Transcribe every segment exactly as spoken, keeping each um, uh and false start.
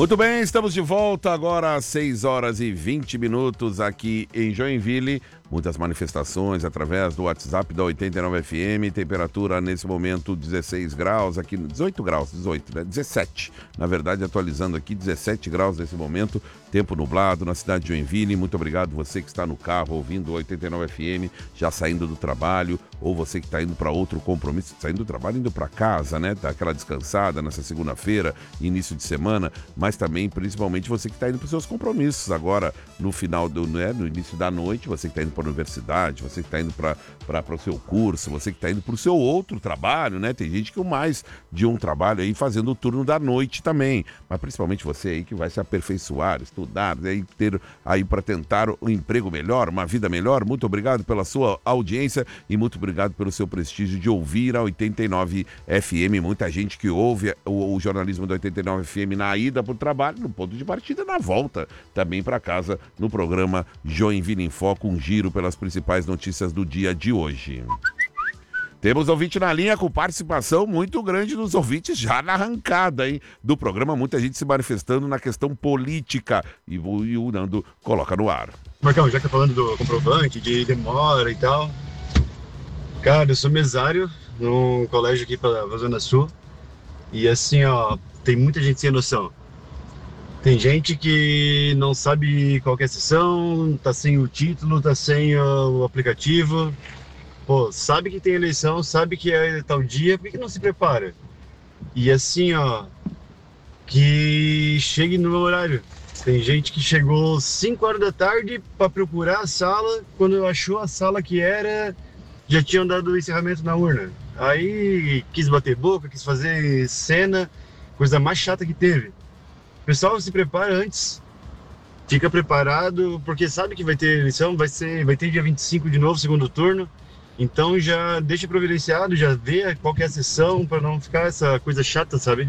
Muito bem, estamos de volta agora às seis horas e vinte minutos aqui em Joinville. Muitas manifestações através do WhatsApp da oitenta e nove F M. Temperatura nesse momento dezesseis graus, aqui dezoito graus, dezoito, né? dezessete. Na verdade, atualizando aqui, dezessete graus nesse momento. Tempo nublado na cidade de Joinville. Muito obrigado você que está no carro ouvindo oitenta e nove F M, já saindo do trabalho, ou você que está indo para outro compromisso, saindo do trabalho, indo para casa, né? Tá aquela descansada nessa segunda-feira, início de semana, mas também, principalmente, você que está indo para os seus compromissos agora no final do, né? No início da noite, você que está indo para a universidade, você que está indo para o seu curso, você que está indo para o seu outro trabalho, né? Tem gente que o mais de um trabalho aí fazendo o turno da noite também, mas principalmente você aí que vai se aperfeiçoar, estudar, né? Ter aí para tentar um emprego melhor, uma vida melhor. Muito obrigado pela sua audiência e muito obrigado pelo seu prestígio de ouvir a oitenta e nove F M. Muita gente que ouve o, o jornalismo da oitenta e nove F M na ida para o trabalho, no ponto de partida, na volta também para casa, no programa Joinville em Foco, um giro pelas principais notícias do dia de hoje. Temos ouvinte na linha com participação muito grande dos ouvintes já na arrancada, hein, do programa. Muita gente se manifestando na questão política e o, e o Nando coloca no ar. Marcão, já que tá falando do comprovante, de demora e tal. Cara, eu sou mesário num colégio aqui pra Zona Sul. E assim, ó, tem muita gente sem noção. Tem gente que não sabe qual que é a sessão, tá sem o título, tá sem o aplicativo. Pô, sabe que tem eleição, sabe que é tal dia, por que não se prepara? E assim, ó, que chegue no horário. Tem gente que chegou cinco horas da tarde para procurar a sala, quando achou a sala que era, já tinham dado o encerramento na urna. Aí quis bater boca, quis fazer cena, coisa mais chata que teve. O pessoal se prepara antes, fica preparado, porque sabe que vai ter eleição, vai, ser, vai ter dia vinte e cinco de novo, segundo turno. Então já deixa providenciado, já vê qual que é a sessão, para não ficar essa coisa chata, sabe?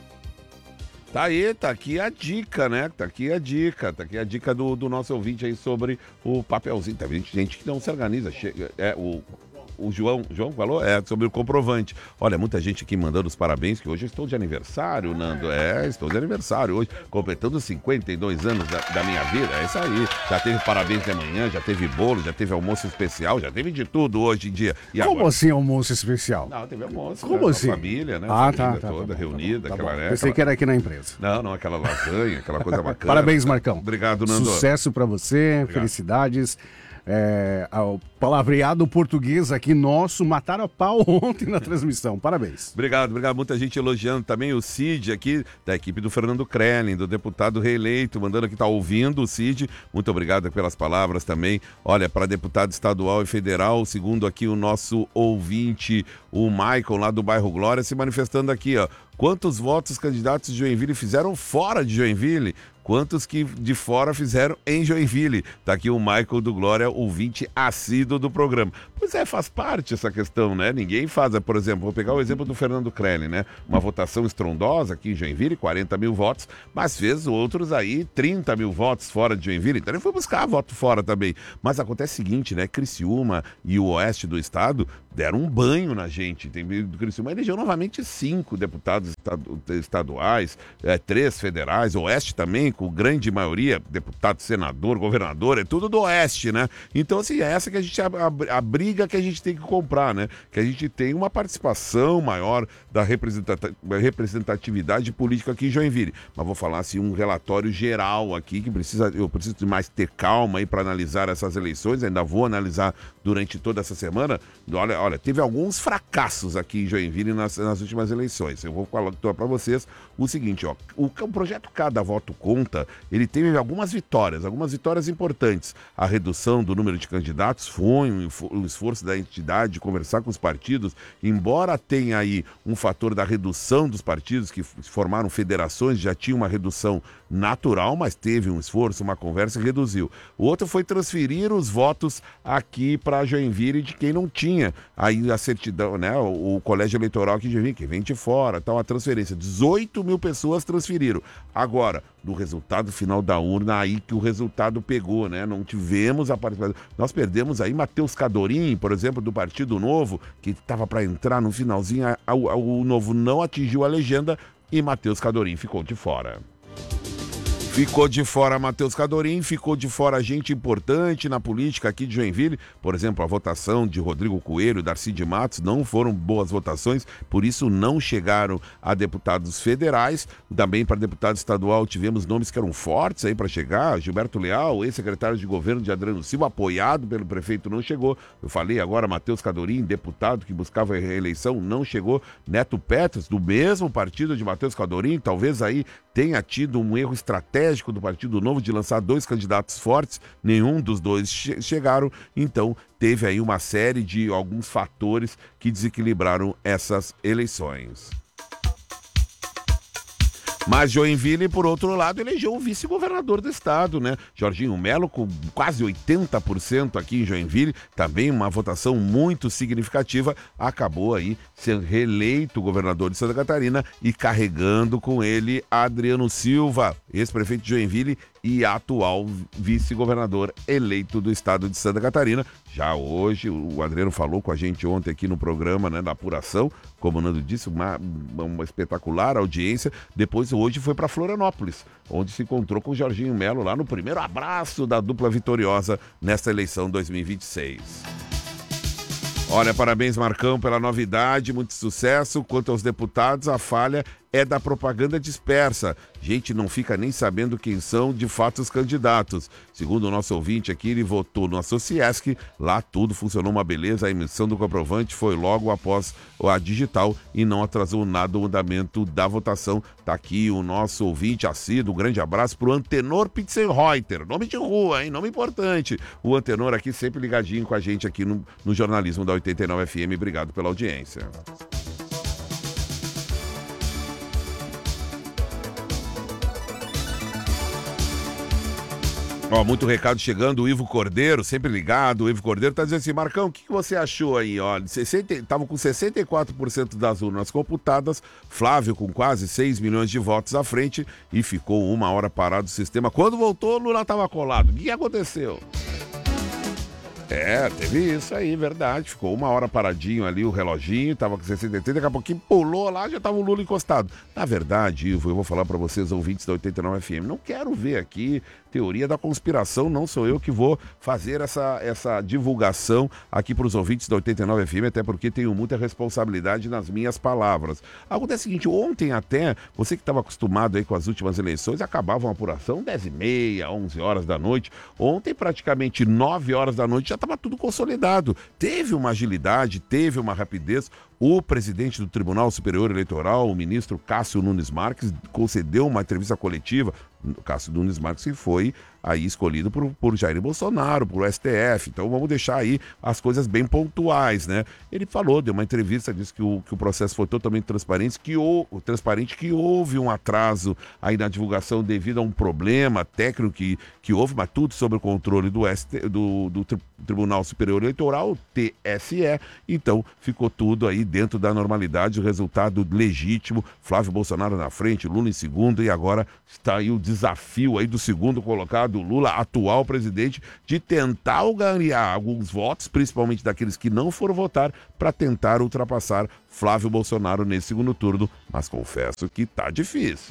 Tá aí, tá aqui a dica, né? Tá aqui a dica, tá aqui a dica do, do nosso ouvinte aí sobre o papelzinho. Tá vendo? Gente que não se organiza, chega, é o... O João, João falou? É, sobre o comprovante. Olha, muita gente aqui mandando os parabéns, que hoje eu estou de aniversário, Nando. É, estou de aniversário hoje, completando cinquenta e dois anos da, da minha vida. É isso aí. Já teve parabéns de manhã, já teve bolo, já teve almoço especial, já teve de tudo hoje em dia. E Como agora... assim almoço especial? Não, teve almoço. Como né? assim? A família, né? Ah, a família tá, tá, toda tá bom, reunida. tá bom, Aquela, tá né? Pensei aquela... que era aqui na empresa. Não, não, aquela lasanha, aquela coisa bacana. Parabéns, Marcão. Obrigado, Nando. Sucesso pra você, Obrigado. Felicidades. É, o palavreado português aqui nosso mataram a pau ontem na transmissão. Parabéns. Obrigado, obrigado. Muita gente elogiando também o Cid aqui, da equipe do Fernando Krelin, do deputado reeleito, mandando que tá ouvindo o Cid. Muito obrigado pelas palavras também. Olha, para deputado estadual e federal, segundo aqui o nosso ouvinte, o Michael, lá do bairro Glória, se manifestando aqui, ó. Quantos votos os candidatos de Joinville fizeram fora de Joinville? Quantos que de fora fizeram em Joinville? Tá aqui o Michael do Glória, ouvinte assíduo do programa. Pois é, faz parte essa questão, né? Ninguém faz, por exemplo, vou pegar o exemplo do Fernando Krelin, né? Uma votação estrondosa aqui em Joinville, quarenta mil votos, mas fez outros aí, trinta mil votos fora de Joinville. Então ele foi buscar voto fora também. Mas acontece o seguinte, né? Criciúma e o oeste do estado deram um banho na gente. Tem do Criciúma elegeu novamente cinco deputados estadu estaduais, é, três federais, o oeste também, com grande maioria, deputado, senador, governador, é tudo do oeste, né? Então, assim, é essa que a gente, a, a, a briga que a gente tem que comprar, né? Que a gente tem uma participação maior da representatividade política aqui em Joinville. Mas vou falar, assim, um relatório geral aqui, que precisa, eu preciso de mais ter calma aí para analisar essas eleições, ainda vou analisar durante toda essa semana. Olha, olha, teve alguns fracassos aqui em Joinville nas, nas últimas eleições. Eu vou falar para vocês o seguinte, ó, o, o projeto Cada Voto Conta, ele teve algumas vitórias, algumas vitórias importantes. A redução do número de candidatos foi um, um esforço da entidade de conversar com os partidos, embora tenha aí um fator da redução dos partidos que formaram federações, já tinha uma redução natural, mas teve um esforço, uma conversa e reduziu. O outro foi transferir os votos aqui para Joinville de quem não tinha aí a certidão, né, o, o colégio eleitoral aqui de Joinville, que vem de fora, tal, a transferência. dezoito mil pessoas transferiram. Agora, do resultado final da urna, aí que o resultado pegou, né? Não tivemos a participação. Nós perdemos aí Matheus Cadorim, por exemplo, do Partido Novo, que estava para entrar no finalzinho, a, a, a, o Novo não atingiu a legenda e Matheus Cadorim ficou de fora. Ficou de fora Matheus Cadorim, ficou de fora gente importante na política aqui de Joinville. Por exemplo, a votação de Rodrigo Coelho e Darcy de Matos não foram boas votações, por isso não chegaram a deputados federais. Também para deputado estadual tivemos nomes que eram fortes aí para chegar. Gilberto Leal, ex-secretário de governo de Adriano Silva, apoiado pelo prefeito, não chegou. Eu falei agora, Matheus Cadorim, deputado que buscava a reeleição, não chegou. Neto Petros, do mesmo partido de Matheus Cadorim, talvez aí tenha tido um erro estratégico do Partido Novo de lançar dois candidatos fortes, nenhum dos dois che- chegaram, então teve aí uma série de alguns fatores que desequilibraram essas eleições. Mas Joinville, por outro lado, elegeu o vice-governador do estado, né? Jorginho Melo, com quase oitenta por cento aqui em Joinville, também uma votação muito significativa, acabou aí sendo reeleito governador de Santa Catarina e carregando com ele Adriano Silva, ex-prefeito de Joinville e atual vice-governador eleito do estado de Santa Catarina. Já hoje, o Adriano falou com a gente ontem aqui no programa, né, da apuração, como o Nando disse, uma, uma espetacular audiência. Depois, hoje, foi para Florianópolis, onde se encontrou com o Jorginho Melo lá no primeiro abraço da dupla vitoriosa nesta eleição dois mil e vinte e seis. Olha, parabéns Marcão pela novidade, muito sucesso. Quanto aos deputados, a falha é da propaganda dispersa. Gente não fica nem sabendo quem são de fato os candidatos. Segundo o nosso ouvinte aqui, ele votou no Associesc, lá tudo funcionou uma beleza, a emissão do comprovante foi logo após a digital e não atrasou nada o andamento da votação. Tá aqui o nosso ouvinte assíduo, um grande abraço pro Antenor Pitzenreuter, nome de rua, hein? Nome importante. O Antenor aqui sempre ligadinho com a gente aqui no, no jornalismo da oitenta e nove F M, obrigado pela audiência. Ó, muito recado chegando, o Ivo Cordeiro, sempre ligado, o Ivo Cordeiro tá dizendo assim, Marcão, o que, que você achou aí, ó, estavam com sessenta e quatro por cento das urnas computadas, Flávio com quase seis milhões de votos à frente e ficou uma hora parado o sistema, quando voltou, Lula tava colado, o que aconteceu? É, teve isso aí, verdade. Ficou uma hora paradinho ali, o reloginho, tava com sessenta e três, daqui a pouquinho pulou lá, já tava o Lula encostado. Na verdade, Ivo, eu vou falar pra vocês, ouvintes da oitenta e nove F M, não quero ver aqui teoria da conspiração, não sou eu que vou fazer essa, essa divulgação aqui pros ouvintes da oitenta e nove F M, até porque tenho muita responsabilidade nas minhas palavras. Acontece o seguinte, ontem até, você que estava acostumado aí com as últimas eleições, acabava uma apuração dez e meia, onze horas da noite. Ontem, praticamente nove horas da noite, já estava tudo consolidado. Teve uma agilidade, teve uma rapidez. O presidente do Tribunal Superior Eleitoral, o ministro Cássio Nunes Marques, concedeu uma entrevista coletiva. O Cássio Nunes Marques que foi aí escolhido por, por Jair Bolsonaro, por S T F. Então vamos deixar aí as coisas bem pontuais, né? Ele falou, deu uma entrevista, disse que o, que o processo foi totalmente transparente, que, o, transparente, que houve um atraso aí na divulgação devido a um problema técnico que, que houve, mas tudo sob o controle do, S T, do, do Tribunal Superior Eleitoral, T S E. Então ficou tudo aí dentro da normalidade, o resultado legítimo, Flávio Bolsonaro na frente, Lula em segundo, e agora está aí o desafio aí do segundo colocado, Lula, atual presidente, de tentar ganhar alguns votos, principalmente daqueles que não foram votar, para tentar ultrapassar Flávio Bolsonaro nesse segundo turno, mas confesso que tá difícil.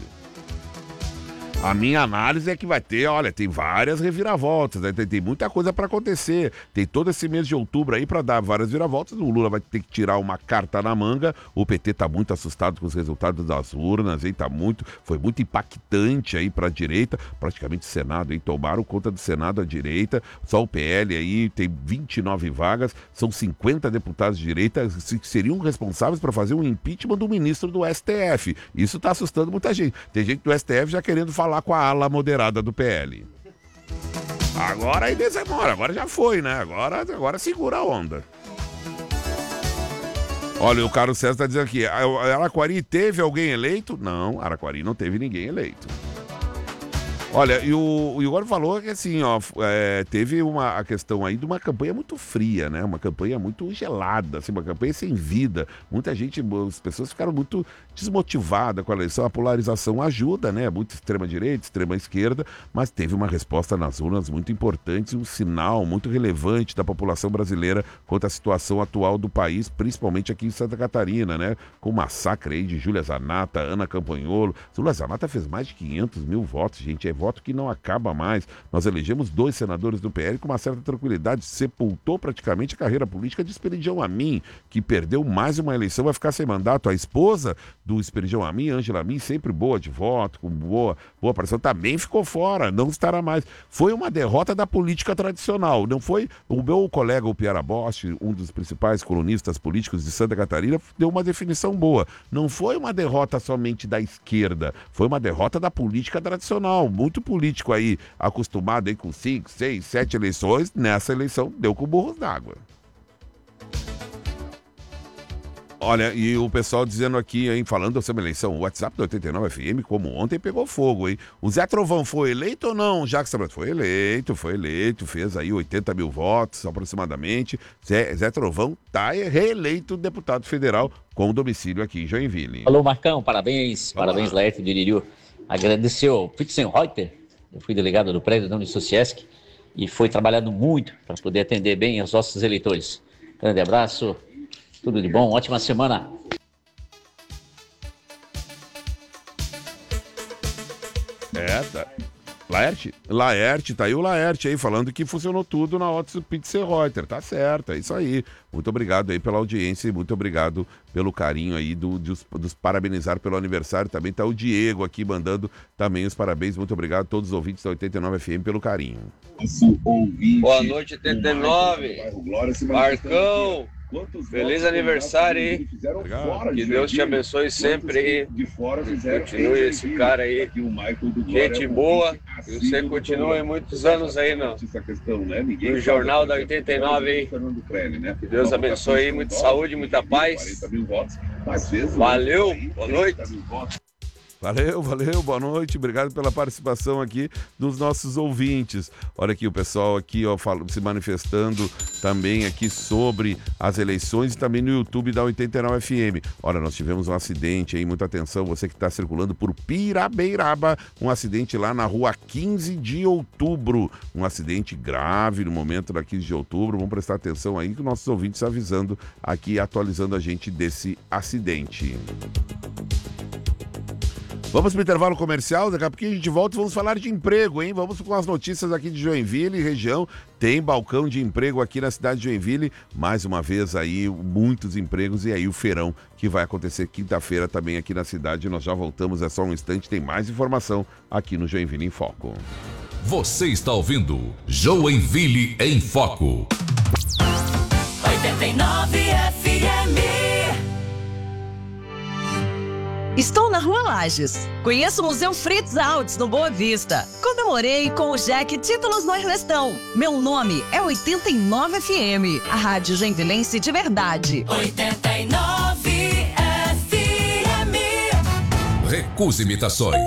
A minha análise é que vai ter, olha, tem várias reviravoltas, né? tem, tem muita coisa para acontecer. Tem todo esse mês de outubro aí para dar várias reviravoltas. O Lula vai ter que tirar uma carta na manga. O P T tá muito assustado com os resultados das urnas, hein? Tá muito, foi muito impactante aí para a direita. Praticamente o Senado, hein? Tomaram conta do Senado à direita. Só o P L aí tem vinte e nove vagas. São cinquenta deputados de direita que seriam responsáveis para fazer um impeachment do ministro do S T F. Isso tá assustando muita gente. Tem gente do S T F já querendo falar com a ala moderada do P L. Agora aí demora, agora já foi, né? Agora, agora segura a onda. Olha, o Carlos César está dizendo aqui, Araquari teve alguém eleito? Não, Araquari não teve ninguém eleito. Olha, e o, o Igor falou que assim, ó, é, teve uma a questão aí de uma campanha muito fria, né? Uma campanha muito gelada, assim, uma campanha sem vida. Muita gente, as pessoas ficaram muito desmotivadas com a eleição. A polarização ajuda, né? Muito extrema-direita, extrema-esquerda, mas teve uma resposta nas urnas muito importante, um sinal muito relevante da população brasileira quanto à situação atual do país, principalmente aqui em Santa Catarina, né? Com o massacre aí de Júlia Zanata, Ana Campanholo. Júlia Zanata fez mais de quinhentos mil votos, gente, é voto que não acaba mais. Nós elegemos dois senadores do P L com uma certa tranquilidade, sepultou praticamente a carreira política de Esperidião Amin, que perdeu mais uma eleição, vai ficar sem mandato. A esposa do Esperidião Amin, Ângela Amin, sempre boa de voto, com boa, boa aparição, também ficou fora, não estará mais. Foi uma derrota da política tradicional, não foi? O meu colega, o Piara Bosch, um dos principais colunistas políticos de Santa Catarina, deu uma definição boa. Não foi uma derrota somente da esquerda, foi uma derrota da política tradicional. Muito político aí, acostumado aí com cinco, seis, sete eleições, nessa eleição deu com burros d'água. Olha, e o pessoal dizendo aqui, hein, falando sobre a eleição, o WhatsApp do oitenta e nove F M, como ontem, pegou fogo, hein? O Zé Trovão foi eleito ou não? Jacques Sabrato foi eleito, foi eleito, fez aí oitenta mil votos aproximadamente. Zé, Zé Trovão tá reeleito deputado federal com domicílio aqui em Joinville. Alô, Marcão, parabéns, Olá. parabéns, Laerte de Liriu. Agradeceu ao Fitzenreuter, eu fui delegado do prédio da Unisociesc e foi trabalhando muito para poder atender bem aos nossos eleitores. Grande abraço. Tudo de bom, ótima semana. É, tá. Laerte? Laerte, tá aí o Laerte aí falando que funcionou tudo na Otto Pitzerreuter. Tá certo, é isso aí. Muito obrigado aí pela audiência e muito obrigado pelo carinho aí do, dos, dos parabenizar pelo aniversário. Também tá o Diego aqui mandando também os parabéns. Muito obrigado a todos os ouvintes da oitenta e nove F M pelo carinho. Boa noite, oitenta e nove. Marcão. Feliz aniversário aí. Que Deus te abençoe sempre aí. Continue esse cara aí. Gente boa. E você continua em muitos anos aí no, no Jornal da oitenta e nove aí. Que Deus abençoe aí. Muita saúde, muita paz. Valeu. Boa noite. Valeu, valeu, boa noite, obrigado pela participação aqui dos nossos ouvintes. Olha aqui o pessoal aqui, ó, falo, se manifestando também aqui sobre as eleições e também no YouTube da oitenta e nove F M. Olha, nós tivemos um acidente aí, muita atenção, você que está circulando por Pirabeiraba, um acidente lá na rua quinze de outubro, um acidente grave no momento da quinze de outubro, vamos prestar atenção aí que os nossos ouvintes avisando aqui, atualizando a gente desse acidente. Vamos para o intervalo comercial, daqui a pouquinho a gente volta e vamos falar de emprego, hein? Vamos com as notícias aqui de Joinville, região. Tem balcão de emprego aqui na cidade de Joinville. Mais uma vez aí, muitos empregos e aí o feirão que vai acontecer quinta-feira também aqui na cidade. Nós já voltamos, é só um instante, tem mais informação aqui no Joinville em Foco. Você está ouvindo Joinville em Foco. oitenta e nove F M. Estou na Rua Lages. Conheço o Museu Fritz Alves, no Boa Vista. Comemorei com o Jack Títulos no Ernestão. Meu nome é oitenta e nove F M, a rádio joinvilense de verdade. oitenta e nove F M. Recusa imitações.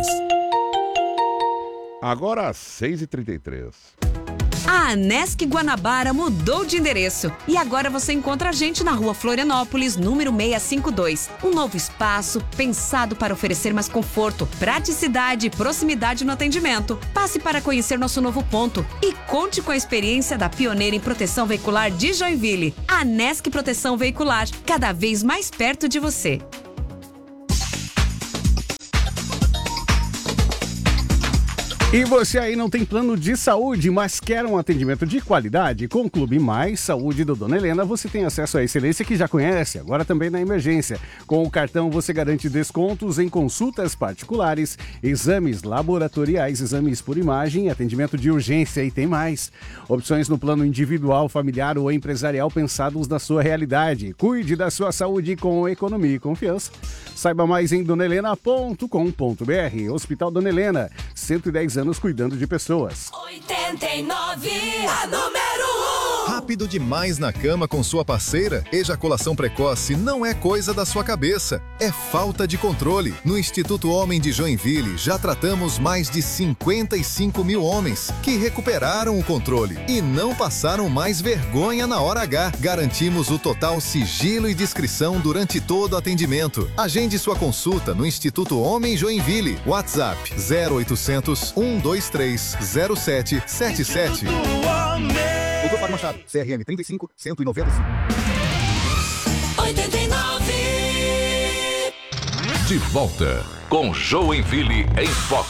Agora às seis e trinta e três. A Anesc Guanabara mudou de endereço e agora você encontra a gente na Rua Florianópolis, número seiscentos e cinquenta e dois. Um novo espaço pensado para oferecer mais conforto, praticidade e proximidade no atendimento. Passe para conhecer nosso novo ponto e conte com a experiência da pioneira em proteção veicular de Joinville. A Anesc Proteção Veicular, cada vez mais perto de você. E você aí não tem plano de saúde, mas quer um atendimento de qualidade? Com o Clube Mais Saúde do Dona Helena, você tem acesso à excelência que já conhece, agora também na emergência. Com o cartão você garante descontos em consultas particulares, exames laboratoriais, exames por imagem, atendimento de urgência e tem mais. Opções no plano individual, familiar ou empresarial pensados na sua realidade. Cuide da sua saúde com economia e confiança. Saiba mais em dona helena ponto com ponto b r. Hospital Dona Helena, cento e dez anos cuidando de pessoas. oitenta e nove, a número um. Rápido demais na cama com sua parceira? Ejaculação precoce não é coisa da sua cabeça, é falta de controle. No Instituto Homem de Joinville já tratamos mais de cinquenta e cinco mil homens que recuperaram o controle e não passaram mais vergonha na hora H. Garantimos o total sigilo e discrição durante todo o atendimento. Agende sua consulta no Instituto Homem Joinville. WhatsApp zero oitocentos, um dois três, zero sete sete sete. Doutor Fábio Machado, C R M trinta e cinco, cento e noventa e cinco. oitenta e nove. De volta com Joinville em Foco.